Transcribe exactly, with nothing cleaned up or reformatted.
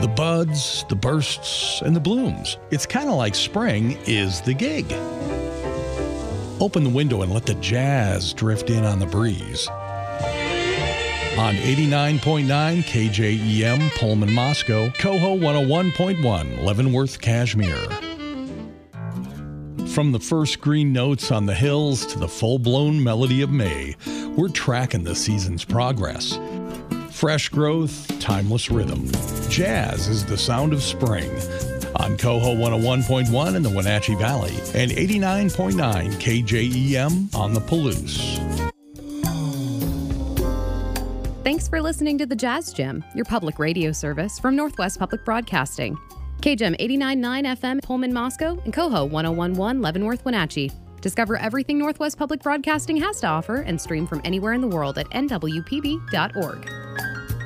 The buds, the bursts, and the blooms. It's kind of like spring is the gig. Open the window and let the jazz drift in on the breeze. On eighty-nine point nine K J E M, Pullman, Moscow, Coho one oh one point one, Leavenworth, Kashmir. From the first green notes on the hills to the full-blown melody of May, we're tracking the season's progress. Fresh growth, timeless rhythm. Jazz is the sound of spring. On Coho one oh one point one in the Wenatchee Valley and eighty-nine point nine K J E M on the Palouse. Thanks for listening to the Jazz Gym, your public radio service from Northwest Public Broadcasting. K J M eighty-nine point nine F M, Pullman, Moscow, and Coho one oh one point one, Leavenworth, Wenatchee. Discover everything Northwest Public Broadcasting has to offer and stream from anywhere in the world at N W P B dot org.